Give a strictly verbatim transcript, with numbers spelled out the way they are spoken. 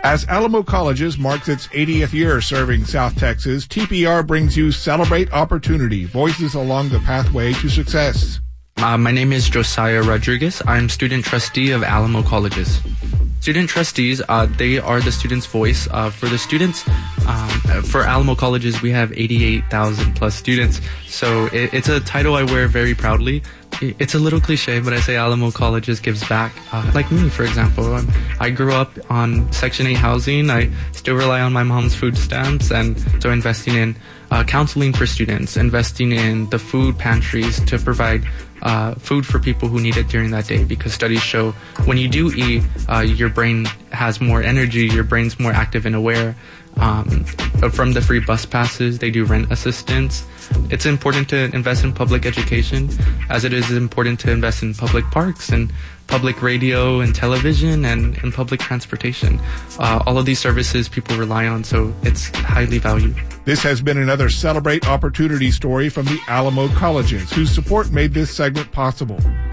As Alamo Colleges marks its eightieth year serving South Texas, T P R brings you Celebrate Opportunity, Voices Along the Pathway to Success. Uh, my name is Josiah Rodriguez. I'm student trustee of Alamo Colleges. Student trustees, uh, they are the student's voice. Uh, for the students, um, for Alamo Colleges, we have eighty-eight thousand plus students. So it, it's a title I wear very proudly. It's a little cliche, but I say Alamo Colleges gives back. Uh, like me, for example, I'm, I grew up on Section eight housing. I still rely on my mom's food stamps, and so investing in uh, counseling for students, investing in the food pantries to provide uh, food for people who need it during that day, because studies show when you do eat, uh, your brain has more energy, your brain's more active and aware. Um, from the free bus passes, they do rent assistance. It's important to invest in public education, as it is important to invest in public parks and public radio and television and, and public transportation. Uh, all of these services people rely on, so it's highly valued. This has been another Celebrate Opportunity story from the Alamo Colleges, whose support made this segment possible.